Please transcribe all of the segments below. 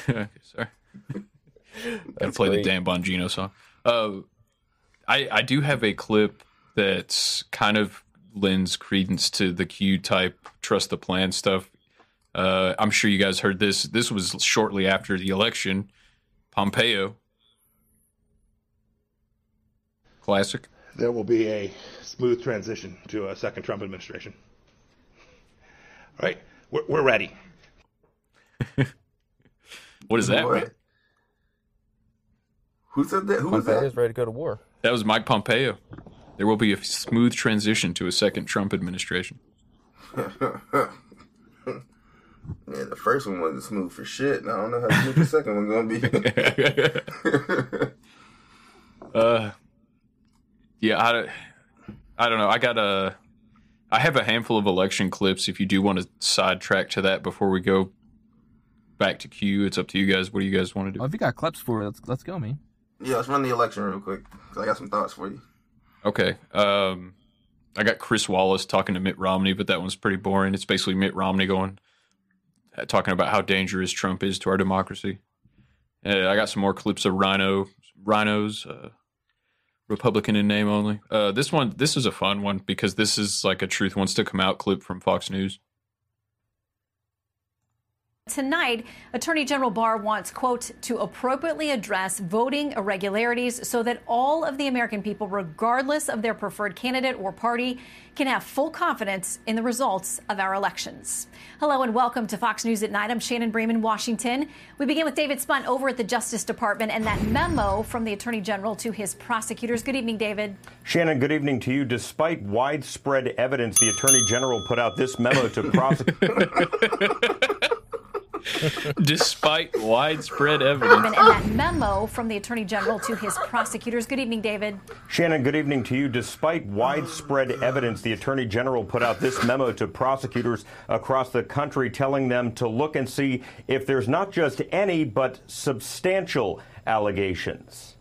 Sorry. Gotta play the Dan Bongino song. I do have a clip that's kind of lends credence to the Q type trust the plan stuff. I'm sure you guys heard this. This was shortly after the election. Pompeo. Classic. There will be a smooth transition to a second Trump administration. All right, we're ready. What is that? What? Who said that? Who was that? Is ready to go to war. That was Mike Pompeo. There will be a smooth transition to a second Trump administration. Yeah, the first one wasn't smooth for shit. And I don't know how smooth the second one's gonna be. Yeah, I don't know. I have a handful of election clips. If you do want to sidetrack to that before we go back to Q, it's up to you guys. What do you guys want to do? Oh, if you got clips for it, let's go, man. Yeah, let's run the election real quick, because I got some thoughts for you. Okay. I got Chris Wallace talking to Mitt Romney, but that one's pretty boring. It's basically Mitt Romney talking about how dangerous Trump is to our democracy. I got some more clips of Rhinos, Republican in name only. This is a fun one because this is like a Truth Wants to Come Out clip from Fox News. Tonight, Attorney General Barr wants, quote, to appropriately address voting irregularities so that all of the American people, regardless of their preferred candidate or party, can have full confidence in the results of our elections. Hello and welcome to Fox News at Night. I'm Shannon Bream in Washington. We begin with David Spunt over at the Justice Department and that memo from the Attorney General to his prosecutors. Good evening, David. Shannon, good evening to you. Despite widespread evidence, the Attorney General put out this memo to prosecutors. Despite widespread evidence. And that memo from the Attorney General to his prosecutors. Good evening, David. Shannon, good evening to you. Despite widespread evidence, the Attorney General put out this memo to prosecutors across the country telling them to look and see if there's not just any, but substantial allegations.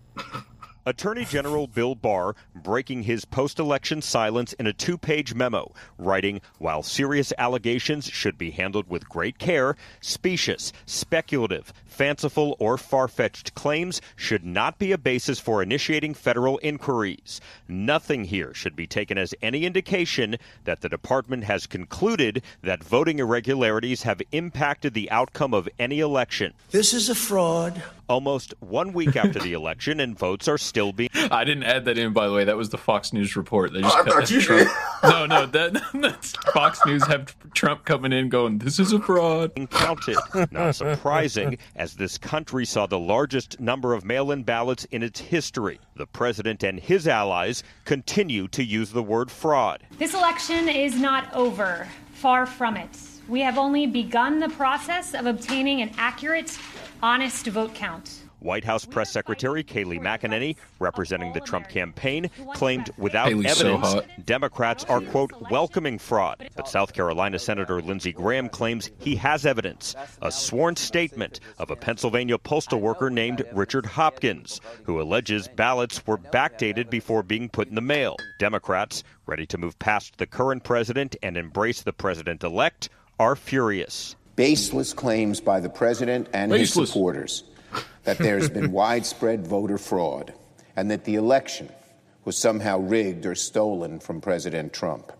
Attorney General Bill Barr breaking his post-election silence in a two-page memo, writing, while serious allegations should be handled with great care, specious, speculative, fanciful, or far-fetched claims should not be a basis for initiating federal inquiries. Nothing here should be taken as any indication that the department has concluded that voting irregularities have impacted the outcome of any election. This is a fraud. Almost 1 week after the election, and votes are still being... I didn't add that in, by the way. That was the Fox News report. They just I thought you did. No, that's Fox News have Trump coming in going, this is a fraud. Counted. Not surprising, as this country saw the largest number of mail-in ballots in its history. The president and his allies continue to use the word fraud. This election is not over. Far from it. We have only begun the process of obtaining an accurate, honest vote count. White House Press Secretary Kayleigh McEnany, representing the Trump campaign, claimed without evidence Democrats are, quote, welcoming fraud. But South Carolina Senator Lindsey Graham claims he has evidence, a sworn statement of a Pennsylvania postal worker named Richard Hopkins, who alleges ballots were backdated before being put in the mail. Democrats, ready to move past the current president and embrace the president-elect, are furious. Baseless claims by the president and his supporters that there's been widespread voter fraud and that the election was somehow rigged or stolen from President Trump.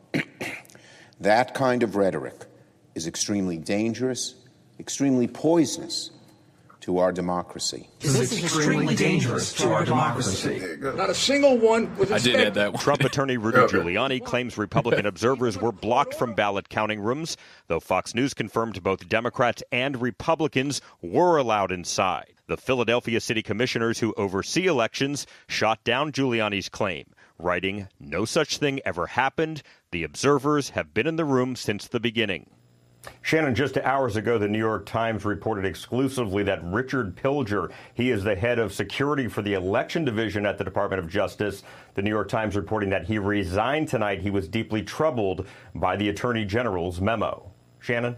That kind of rhetoric is extremely dangerous, extremely poisonous to our democracy. This is extremely dangerous to our democracy. Not a single one was I did add that one. Trump attorney Rudy Giuliani claims Republican observers were blocked from ballot counting rooms, though Fox News confirmed both Democrats and Republicans were allowed inside. The Philadelphia city commissioners who oversee elections shot down Giuliani's claim, writing, "No such thing ever happened. The observers have been in the room since the beginning." Shannon, just hours ago, the New York Times reported exclusively that Richard Pilger, he is the head of security for the election division at the Department of Justice. The New York Times reporting that he resigned tonight. He was deeply troubled by the Attorney General's memo. Shannon?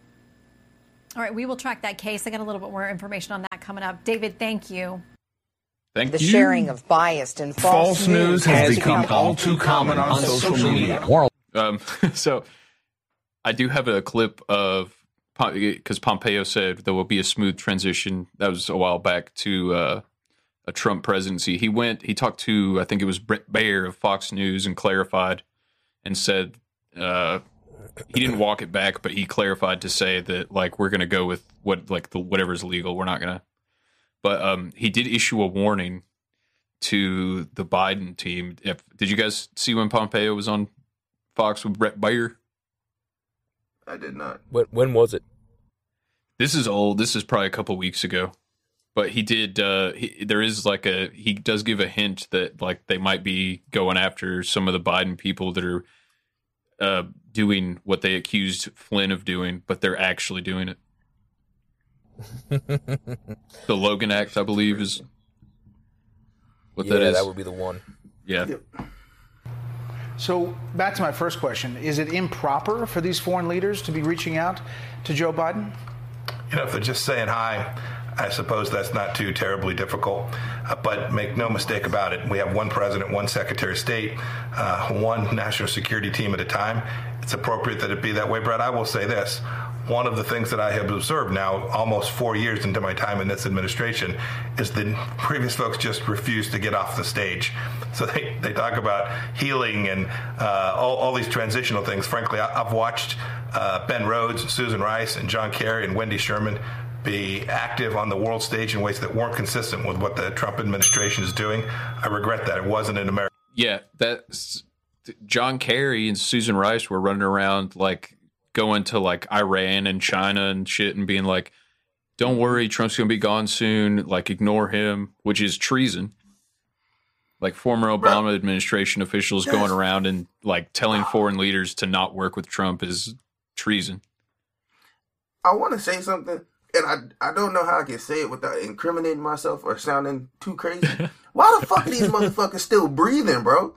All right, we will track that case. I got a little bit more information on that coming up. David, thank you. Thank the you. sharing of biased and false news has become all too common on social media. So I do have a clip of because Pompeo said there will be a smooth transition. That was a while back to a Trump presidency. He talked to, I think it was Bret Baier of Fox News, and clarified and said he didn't walk it back, but he clarified to say that like we're going to go with whatever's legal. We're not going to. But he did issue a warning to the Biden team. Did you guys see when Pompeo was on Fox with Bret Baier? I did not. When was it? This is old. This is probably a couple weeks ago. But he did. He does give a hint that like they might be going after some of the Biden people that are doing what they accused Flynn of doing, but they're actually doing it. The Logan Act, I believe, is what that is. Yeah, that would be the one. Yeah. Yep. So back to my first question. Is it improper for these foreign leaders to be reaching out to Joe Biden? You know, if they're just saying hi, I suppose that's not too terribly difficult. But make no mistake about it. We have one president, one secretary of state, one national security team at a time. It's appropriate that it be that way, Brett. I will say this. One of the things that I have observed now, almost 4 years into my time in this administration, is that previous folks just refuse to get off the stage. So they talk about healing and all these transitional things. Frankly, I've watched Ben Rhodes, Susan Rice, and John Kerry and Wendy Sherman be active on the world stage in ways that weren't consistent with what the Trump administration is doing. I regret that. It wasn't in America. Yeah, that's John Kerry and Susan Rice were running around like going to like Iran and China and shit and being like, don't worry, Trump's going to be gone soon. Like, ignore him, which is treason. Like former Obama administration officials going around and like telling foreign leaders to not work with Trump is treason. I want to say something, and I don't know how I can say it without incriminating myself or sounding too crazy. Why the fuck are these motherfuckers still breathing, bro?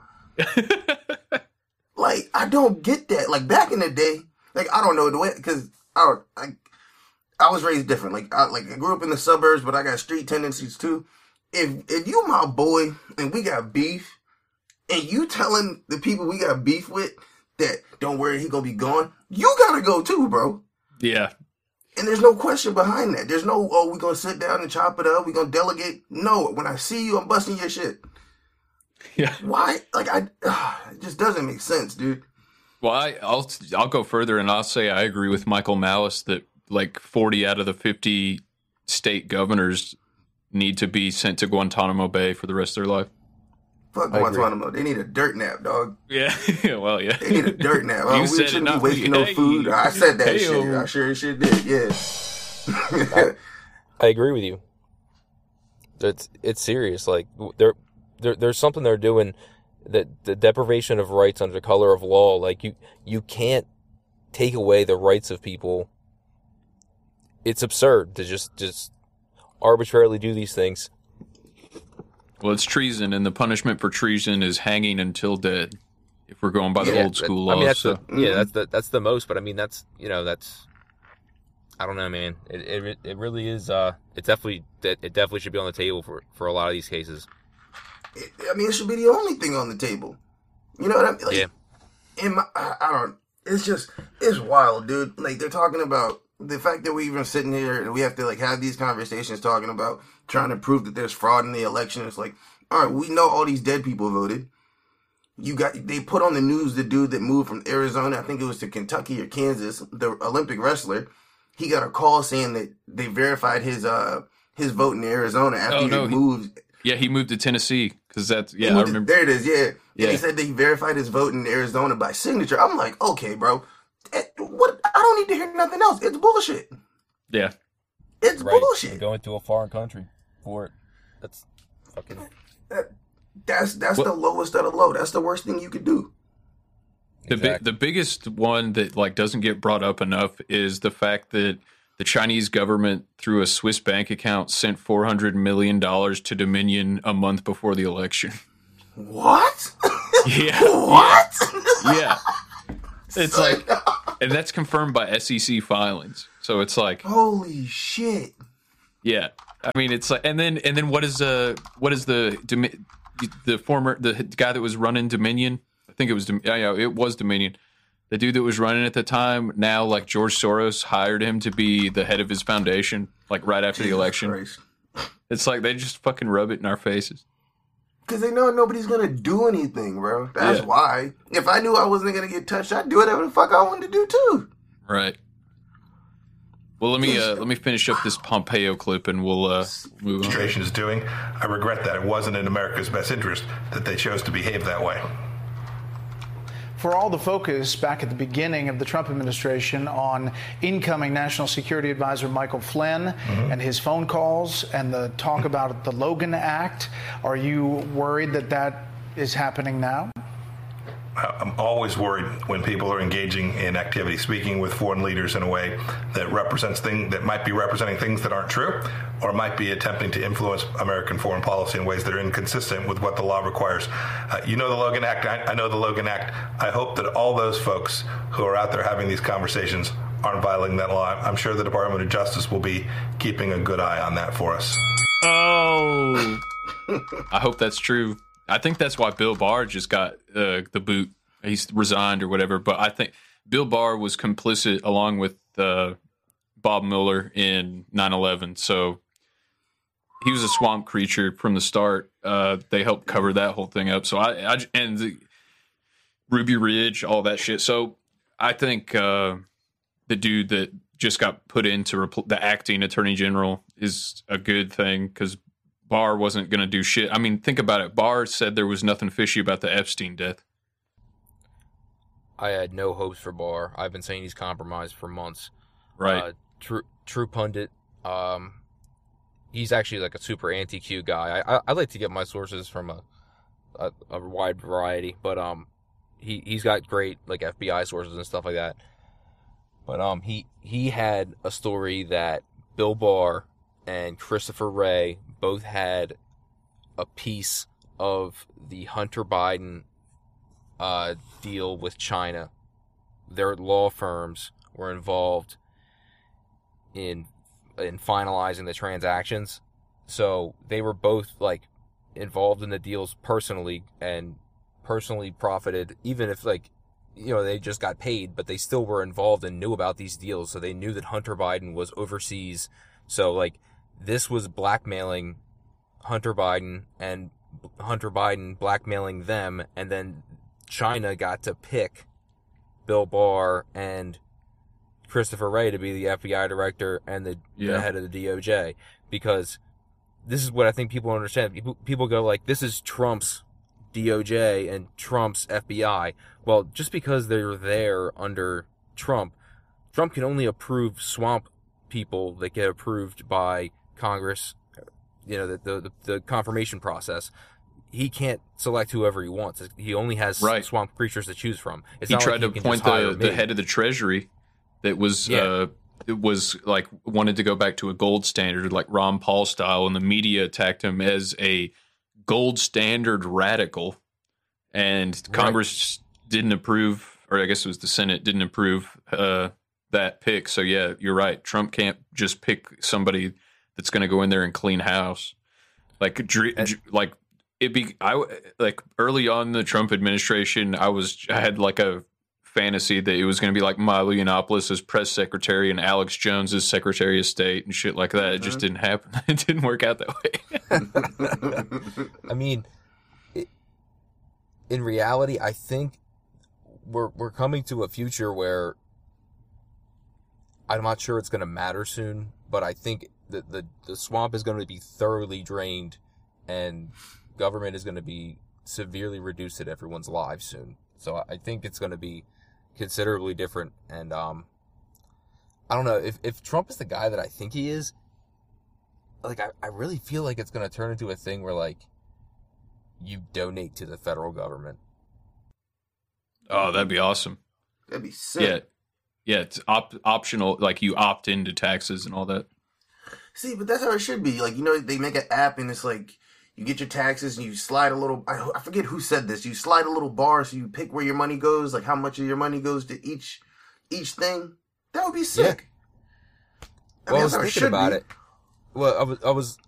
Like, I don't get that. Like, back in the day, like, I don't know the way, because I was raised different. Like, I grew up in the suburbs, but I got street tendencies too. If you my boy and we got beef, and you telling the people we got beef with that don't worry, he gonna be gone, you gotta go too, bro. Yeah. And there's no question behind that. There's no, oh, we're gonna sit down and chop it up, we're gonna delegate. No, when I see you, I'm busting your shit. Yeah. Why? Like, it just doesn't make sense, dude. Well, I'll go further and I'll say I agree with Michael Malice that like 40 out of the 50 state governors need to be sent to Guantanamo Bay for the rest of their life. Fuck Guantanamo. They need a dirt nap, dog. Yeah. Well, yeah. They need a dirt nap. You we said shouldn't it, be wasting no food. I said that shit. I sure shit did, yeah. I agree with you. It's serious. Like, there's something they're doing, that the deprivation of rights under color of law. Like, you can't take away the rights of people. It's absurd to just arbitrarily do these things. Well, it's treason, and the punishment for treason is hanging until dead. If we're going by the old school laws, I mean, that's the most. But I mean, that's I don't know, man. It really is. It definitely should be on the table for a lot of these cases. I mean, it should be the only thing on the table. You know what I mean? Like, yeah. It's wild, dude. Like, they're talking about the fact that we even sitting here and we have to like have these conversations talking about trying to prove that there's fraud in the election. It's like, all right, we know all these dead people voted. They put on the news the dude that moved from Arizona, I think it was to Kentucky or Kansas, the Olympic wrestler. He got a call saying that they verified his vote in Arizona after he moved. Yeah, he moved to Tennessee because that's I remember. There it is. Yeah. And he said that he verified his vote in Arizona by signature. I'm like, okay, bro. What? I don't need to hear nothing else. It's bullshit. Yeah. It's bullshit. You're going to a foreign country for it. That's fucking. That's the lowest of the low. That's the worst thing you could do. The biggest one that like doesn't get brought up enough is the fact that the Chinese government, through a Swiss bank account, sent $400 million to Dominion a month before the election. What? Yeah. What? Yeah. It's like, and that's confirmed by SEC filings. So it's like, holy shit. Yeah. I mean, it's like, and then what is the guy that was running Dominion? I think it was, it was Dominion. the dude that was running at the time, now like George Soros hired him to be the head of his foundation, like right after the election. Christ. It's like they just fucking rub it in our faces. Because they know nobody's going to do anything, bro. That's why. If I knew I wasn't going to get touched, I'd do whatever the fuck I wanted to do, too. Right. Well, let me finish up this Pompeo clip, and we'll move on. Administration is doing. I regret that. It wasn't in America's best interest that they chose to behave that way. For all the focus back at the beginning of the Trump administration on incoming National Security Advisor Michael Flynn and his phone calls and the talk about the Logan Act, are you worried that that is happening now? I'm always worried when people are engaging in activity, speaking with foreign leaders in a way that represents things that might be representing things that aren't true, or might be attempting to influence American foreign policy in ways that are inconsistent with what the law requires. You know the Logan Act. I know the Logan Act. I hope that all those folks who are out there having these conversations aren't violating that law. I'm sure the Department of Justice will be keeping a good eye on that for us. Oh, I hope that's true. I think that's why Bill Barr just got the boot. He's resigned or whatever. But I think Bill Barr was complicit along with Bob Mueller in 9/11. So he was a swamp creature from the start. They helped cover that whole thing up. So and the Ruby Ridge, all that shit. So I think the dude that just got put into the acting attorney general is a good thing, because Barr wasn't going to do shit. I mean, think about it. Barr said there was nothing fishy about the Epstein death. I had no hopes for Barr. I've been saying he's compromised for months. Right. True pundit. He's actually like a super anti-Q guy. I like to get my sources from a wide variety, but he's got great like FBI sources and stuff like that. But he had a story that Bill Barr and Christopher Wray both had a piece of the Hunter Biden deal with China. Their law firms were involved in finalizing the transactions, so they were both like involved in the deals personally and personally profited, even if like, you know, they just got paid, but they still were involved and knew about these deals, so they knew that Hunter Biden was overseas. So like, this was blackmailing Hunter Biden and Hunter Biden blackmailing them, and then China got to pick Bill Barr and Christopher Wray to be the FBI director and the head of the DOJ, because this is what I think people understand. People go like, this is Trump's DOJ and Trump's FBI. Well, just because they're there under Trump can only approve swamp people that get approved by Congress, you know, the confirmation process. He can't select whoever he wants. He only has swamp creatures to choose from. It's he tried to appoint the head of the Treasury that was it was like wanted to go back to a gold standard, like Ron Paul style, and the media attacked him as a gold standard radical, and Congress didn't approve, or I guess it was the Senate didn't approve that pick. So yeah, you're right. Trump can't just pick somebody that's going to go in there and clean house. Like early on in the Trump administration, I had like a fantasy that it was going to be like Milo Yiannopoulos as press secretary and Alex Jones as secretary of state and shit like that. It just didn't happen. It didn't work out that way. I mean, in reality, I think we're coming to a future where I'm not sure it's going to matter soon, but I think that the swamp is going to be thoroughly drained and government is going to be severely reduced in everyone's lives soon. So I think it's going to be considerably different. And I don't know, if Trump is the guy that I think he is, like I really feel like it's going to turn into a thing where like you donate to the federal government. Oh, that'd be awesome. That'd be sick. Yeah, it's optional, like you opt into taxes and all that. See, but that's how it should be. Like, you know, they make an app and it's like you get your taxes and you slide a little, I forget who said this, you slide a little bar so you pick where your money goes, like how much of your money goes to each thing. That would be sick. Yeah. I was thinking about it. Well, I was